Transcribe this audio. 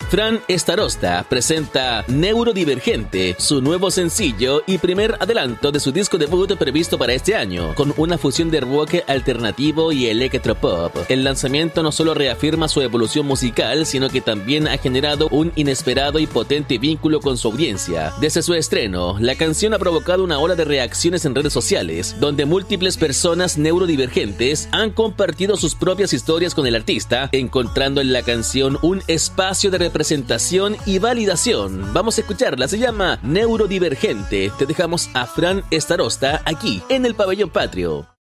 Fran Starosta presenta Neurodivergente, su nuevo sencillo y primer adelanto de su disco debut previsto para este año, con una fusión de rock alternativo y electropop. El lanzamiento no solo reafirma su evolución musical, sino que también ha generado un inesperado y potente vínculo con su audiencia. Desde su estreno, la canción ha provocado una ola de reacciones en redes sociales, donde múltiples personas neurodivergentes han compartido sus propias historias con el artista, encontrando en la canción un espacio de representación y validación. Vamos a escucharla, se llama Neurodivergente. Te dejamos a Fran Starosta aquí en el Pabellón Patrio.